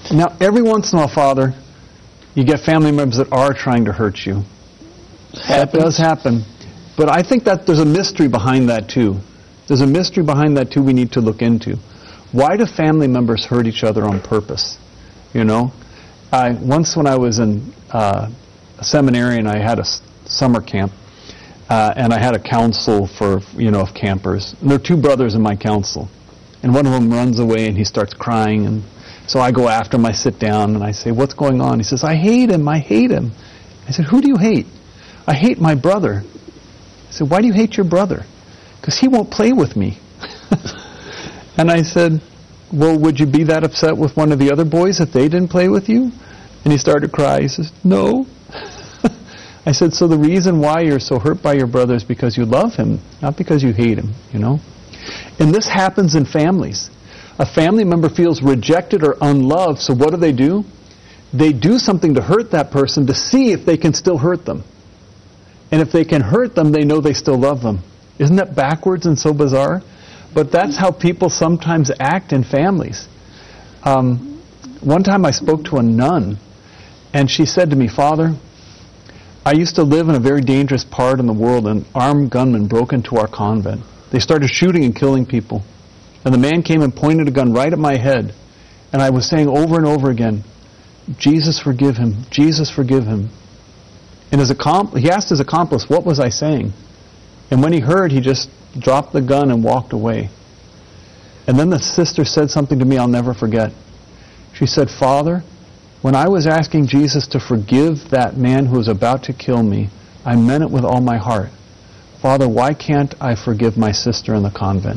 Now, every once in a while, Father, you get family members that are trying to hurt you. That does happen. But I think that there's a mystery behind that, too. There's a mystery behind that, too, we need to look into. Why do family members hurt each other on purpose? You know? Once when I was in a seminary and I had a summer camp, and I had a council for, of campers. And there are two brothers in my council. And one of them runs away and he starts crying. And so I go after him, I sit down and I say, what's going on? He says, I hate him. I said, who do you hate? I hate my brother. I said, why do you hate your brother? Because he won't play with me. And I said, well, would you be that upset with one of the other boys if they didn't play with you? And he started to cry. He says, no. I said, so the reason why you're so hurt by your brother is because you love him, not because you hate him, And this happens in families. A family member feels rejected or unloved, so what do? They do something to hurt that person to see if they can still hurt them. And if they can hurt them, they know they still love them. Isn't that backwards and so bizarre? But that's how people sometimes act in families. One time I spoke to a nun, and she said to me, Father, I used to live in a very dangerous part in the world, and armed gunmen broke into our convent. They started shooting and killing people. And the man came and pointed a gun right at my head. And I was saying over and over again, Jesus, forgive him. Jesus, forgive him. And he asked his accomplice, what was I saying? And when he heard, he just dropped the gun and walked away. And then the sister said something to me I'll never forget. She said, Father, when I was asking Jesus to forgive that man who was about to kill me, I meant it with all my heart. Father, why can't I forgive my sister in the convent?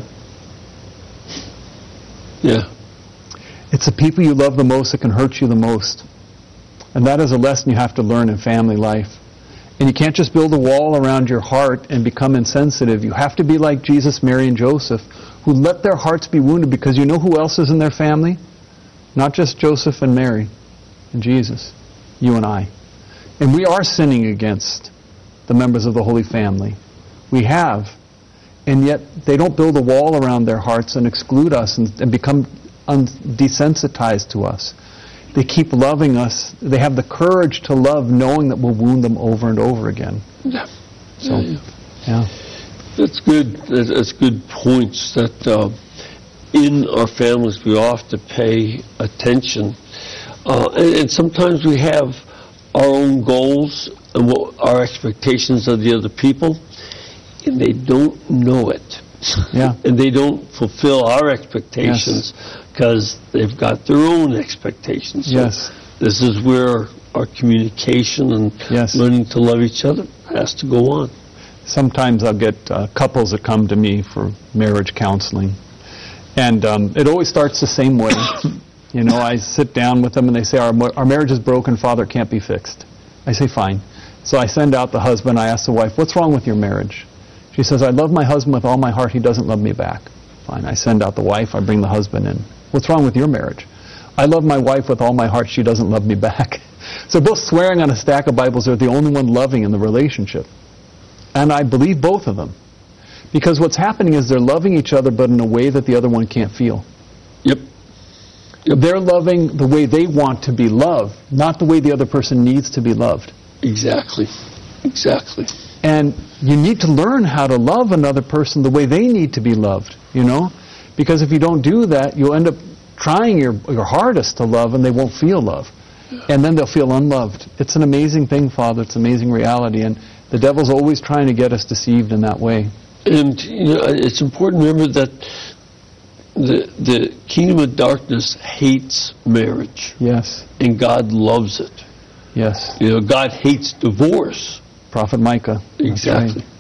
Yeah. It's the people you love the most that can hurt you the most. And that is a lesson you have to learn in family life. And you can't just build a wall around your heart and become insensitive. You have to be like Jesus, Mary, and Joseph, who let their hearts be wounded, because you know who else is in their family? Not just Joseph and Mary and Jesus, you and I. And we are sinning against the members of the Holy Family. We have. And yet they don't build a wall around their hearts and exclude us and become desensitized to us. They keep loving us. They have the courage to love, knowing that we'll wound them over and over again. Yeah. So, yeah. That's good. That's good points. That in our families we all have to pay attention. And sometimes we have our own goals and what our expectations of the other people, and they don't know it. Yeah. And they don't fulfill our expectations because they've got their own expectations. So this is where our communication and learning to love each other has to go on. Sometimes I'll get couples that come to me for marriage counseling. And it always starts the same way. I sit down with them and they say, our marriage is broken, Father, it can't be fixed. I say, fine. So I send out the husband, I ask the wife, what's wrong with your marriage? She says, I love my husband with all my heart, he doesn't love me back. Fine, I send out the wife, I bring the husband in. What's wrong with your marriage? I love my wife with all my heart, she doesn't love me back. So both swearing on a stack of Bibles, they're the only one loving in the relationship. And I believe both of them. Because what's happening is they're loving each other, but in a way that the other one can't feel. Yep. They're loving the way they want to be loved, not the way the other person needs to be loved. Exactly. And you need to learn how to love another person the way they need to be loved, Because if you don't do that, you'll end up trying your hardest to love and they won't feel love. And then they'll feel unloved. It's an amazing thing, Father. It's an amazing reality. And the devil's always trying to get us deceived in that way. And it's important to remember that the kingdom of darkness hates marriage. Yes. And God loves it. Yes. God hates divorce. Prophet Micah. Exactly. Right.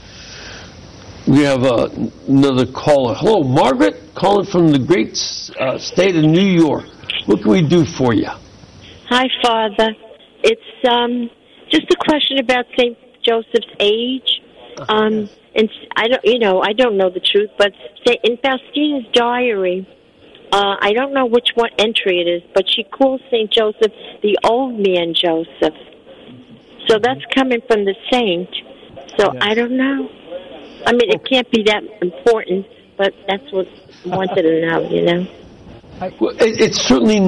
We have another caller. Hello, Margaret, calling from the great state of New York. What can we do for you? Hi, Father. It's just a question about St. Joseph's age. And I don't know the truth, but in Faustina's diary, I don't know which one entry it is, but she calls St. Joseph the old man Joseph. So that's coming from the saint. So I don't know. I mean, it can't be that important, but that's what I wanted to know, It's certainly